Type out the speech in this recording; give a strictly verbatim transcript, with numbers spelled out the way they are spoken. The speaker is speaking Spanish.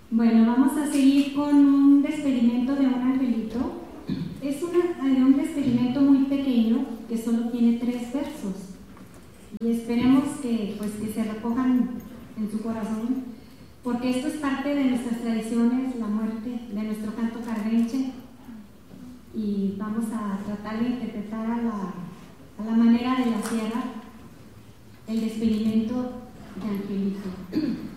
Bueno, vamos a seguir con un despedimento de un angelito. Es una, un despedimento muy pequeño que solo tiene tres versos. Y esperemos que, pues, que se recojan en su corazón, porque esto es parte de nuestras tradiciones, la muerte, de nuestro canto cardenche. Y vamos a tratar de interpretar a la, a la manera de la sierra el despedimento de Angelito.